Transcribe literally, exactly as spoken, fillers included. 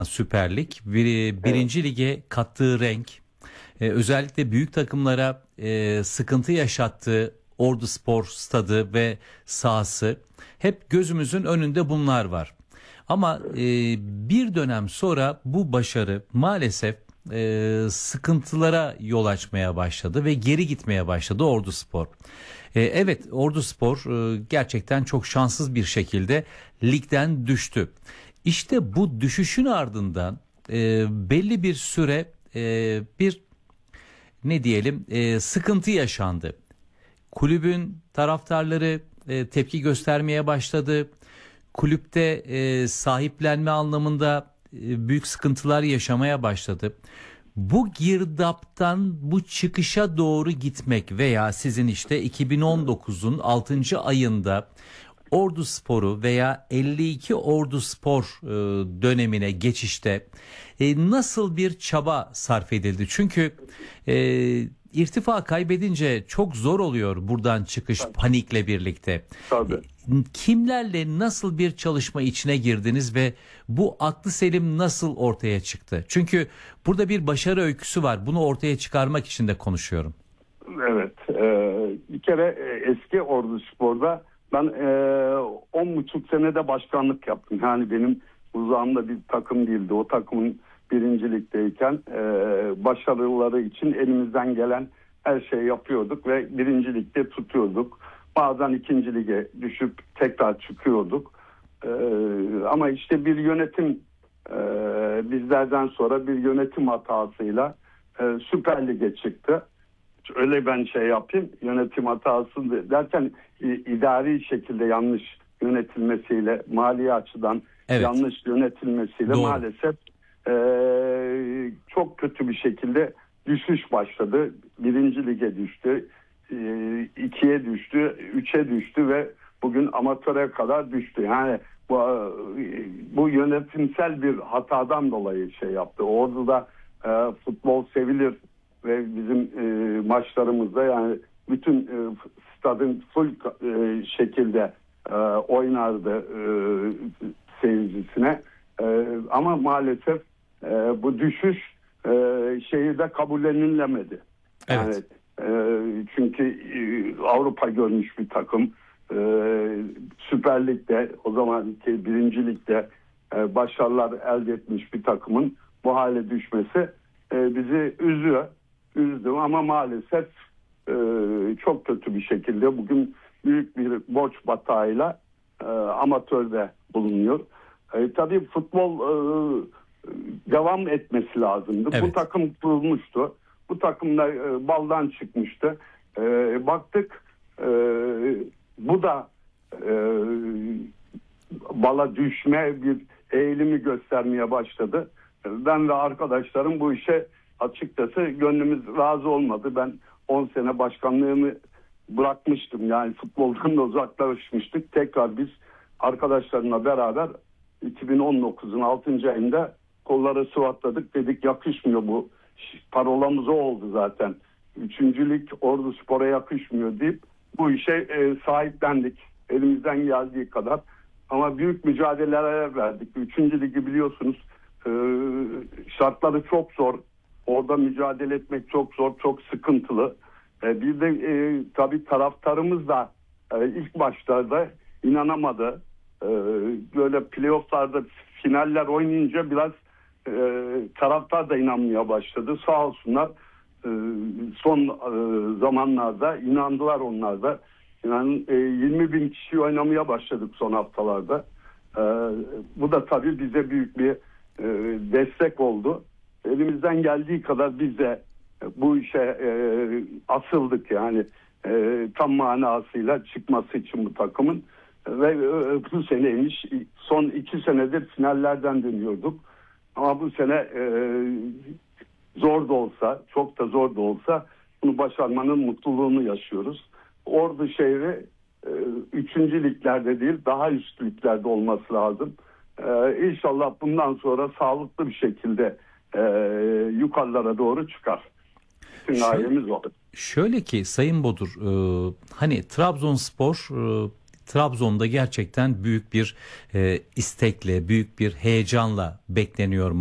Süper Lig bir, Evet. birinci lige kattığı renk, e, özellikle büyük takımlara e, sıkıntı yaşattığı Orduspor stadı ve sahası, hep gözümüzün önünde bunlar var. Ama e, bir dönem sonra bu başarı maalesef e, sıkıntılara yol açmaya başladı ve geri gitmeye başladı Orduspor. E, evet, Orduspor e, gerçekten çok şanssız bir şekilde ligden düştü. İşte bu düşüşün ardından e, belli bir süre e, bir ne diyelim e, sıkıntı yaşandı. Kulübün taraftarları e, tepki göstermeye başladı. Kulüpte e, sahiplenme anlamında e, büyük sıkıntılar yaşamaya başladı. Bu girdaptan bu çıkışa doğru gitmek veya sizin işte iki bin on dokuzun altıncı ayında Orduspor'u veya elli iki Orduspor e, dönemine geçişte e, nasıl bir çaba sarf edildi? Çünkü e, irtifa kaybedince çok zor oluyor buradan çıkış, panikle birlikte. Tabii. E, Kimlerle nasıl bir çalışma içine girdiniz ve bu aklı selim nasıl ortaya çıktı? Çünkü burada bir başarı öyküsü var. Bunu ortaya çıkarmak için de konuşuyorum. Evet. Ee, bir kere e, eski Orduspor'da ben e, on buçuk senede başkanlık yaptım. Yani benim uzağımda bir takım değildi. O takımın birincilikteyken e, başarıları için elimizden gelen her şeyi yapıyorduk ve birincilikte tutuyorduk. Bazen ikinci lige düşüp tekrar çıkıyorduk. E, ama işte bir yönetim e, bizlerden sonra bir yönetim hatasıyla e, Süper Lig'e çıktı. Öyle ben şey yapayım, yönetim hatası derken idari şekilde yanlış yönetilmesiyle, mali açıdan Evet. yanlış yönetilmesiyle Doğru. maalesef e, çok kötü bir şekilde düşüş başladı. Birinci lige düştü, e, ikiye düştü, üçe düştü ve bugün amatöre kadar düştü. Yani bu, bu yönetimsel bir hatadan dolayı şey yaptı. Orada da e, futbol sevilir ve bizim e, maçlarımızda yani bütün e, stadın full e, şekilde e, oynardı e, seyircisine. E, ama maalesef e, bu düşüş e, şeyi de kabullenilemedi. Yani Evet. e, çünkü e, Avrupa görmüş bir takım. E, Süper Lig'de o zamanki birinci ligde e, başarılar elde etmiş bir takımın bu hale düşmesi e, bizi üzüyor. Üzdüm ama maalesef e, çok kötü bir şekilde bugün büyük bir borç batağıyla e, amatörde bulunuyor. E, tabii futbol e, devam etmesi lazımdı. Evet. Bu takım kurulmuştu. Bu takımda e, baldan çıkmıştı. E, baktık e, bu da e, bala düşme bir eğilimi göstermeye başladı. Ben ve arkadaşlarım bu işe açıkçası gönlümüz razı olmadı. Ben on sene başkanlığımı bırakmıştım. Yani futboldan da uzaklaşmıştık. Tekrar biz arkadaşlarımla beraber iki bin on dokuzun altıncı ayında kolları sıvatladık. Dedik yakışmıyor bu. Parolamız o oldu zaten. Üçüncülük Orduspor'a yakışmıyor deyip bu işe e, sahiplendik. Elimizden geldiği kadar. Ama büyük mücadeleler verdik. Üçüncü ligi biliyorsunuz e, şartları çok zor. Orada mücadele etmek çok zor, çok sıkıntılı. E, bir de e, tabii taraftarımız da e, ilk başlarda inanamadı. E, böyle playofflarda finaller oynayınca biraz e, taraftar da inanmaya başladı. Sağ olsunlar e, son e, zamanlarda inandılar onlar da. Yani e, yirmi bin kişi oynamaya başladık son haftalarda. E, bu da tabii bize büyük bir e, destek oldu. Elimizden geldiği kadar biz de bu işe e, asıldık yani e, tam manasıyla çıkması için bu takımın ve e, bu seneymiş son iki senedir finallerden dönüyorduk ama bu sene e, zor da olsa çok da zor da olsa bunu başarmanın mutluluğunu yaşıyoruz. Ordu şehri e, üçüncü liglerde değil daha üst liglerde olması lazım. E, İnşallah bundan sonra sağlıklı bir şekilde e, yukarılara doğru çıkar. Bütün gayemiz o. Şöyle ki Sayın Bodur, e, hani Trabzonspor e, Trabzon'da gerçekten büyük bir e, istekle, büyük bir heyecanla bekleniyor